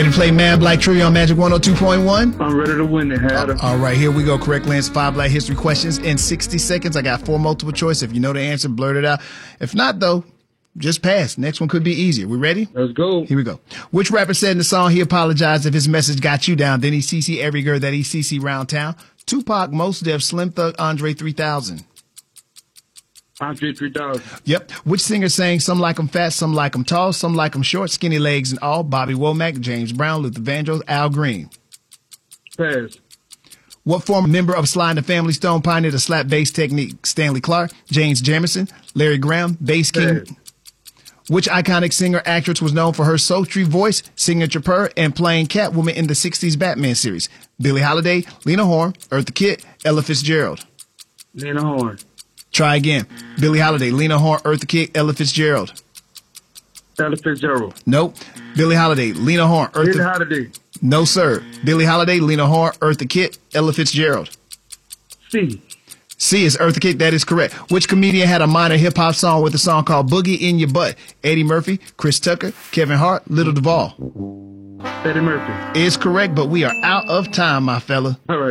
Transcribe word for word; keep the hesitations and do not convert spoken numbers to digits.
Ready to play Man Black Trivia on Magic one oh two point one? I'm ready to win it, Hatter. All right, here we go. Correctly answer five Black history questions in sixty seconds. I got four multiple choice. If you know the answer, blurt it out. If not, though, just pass. Next one could be easier. We ready? Let's go. Here we go. Which rapper said in the song he apologized if his message got you down? Then he C C every girl that he C C round town. Tupac, Mos Def, Slim Thug, Andre three thousand. Andre three thousand. Yep. Which singer sang Some Like 'Em Fat, Some Like 'Em Tall, Some Like 'Em Short, Skinny Legs and All? Bobby Womack, James Brown, Luther Vandross, Al Green. Pass. What former member of Sly and the Family Stone pioneered the slap bass technique? Stanley Clarke, James Jamison, Larry Graham, Bass King. Pass. Which iconic singer actress was known for her sultry voice, signature purr, and playing Catwoman in the sixties Batman series? Billie Holiday, Lena Horne, Eartha Kitt, Ella Fitzgerald. Lena Horne. Try again. Billie Holiday, Lena Horne, Eartha Kitt, Ella Fitzgerald. Ella Fitzgerald. Nope. Billie Holiday, Lena Horne, Eartha. Lena Holiday. No, sir. Billie Holiday, Lena Horne, Eartha Kitt, Ella Fitzgerald. C. C is Eartha Kitt. That is correct. Which comedian had a minor hip hop song with a song called Boogie in Your Butt? Eddie Murphy, Chris Tucker, Kevin Hart, Little Duval. Eddie Murphy. Is correct, but we are out of time, my fella. All right.